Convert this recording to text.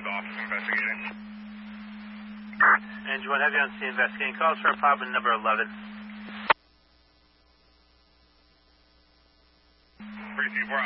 office investigating. Engine 1 Heavy on scene investigating. Calls for apartment number 11. 324